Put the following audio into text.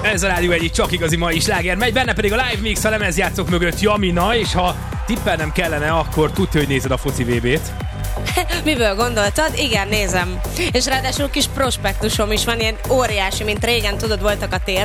Ez a Rádió egyik csak igazi mai sláger megy, benne pedig a live mix a lemezjátszók mögött Jamina, és ha tippelnem kellene, akkor tudja, hogy nézed a foci VB-t. Miből gondoltad? Igen, nézem. És ráadásul kis prospektusom is van, ilyen óriási, mint régen tudod, voltak a tér